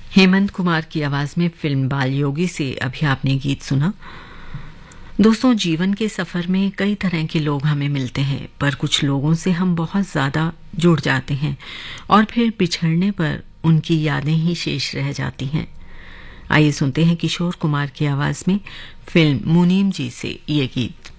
हेमंत कुमार की आवाज में फिल्म बाल योगी से अभी आपने गीत सुना। दोस्तों, जीवन के सफर में कई तरह के लोग हमें मिलते हैं, पर कुछ लोगों से हम बहुत ज्यादा जुड़ जाते हैं और फिर बिछड़ने पर उनकी यादें ही शेष रह जाती हैं। आइए सुनते हैं किशोर कुमार की आवाज में फिल्म मुनीम जी से ये गीत।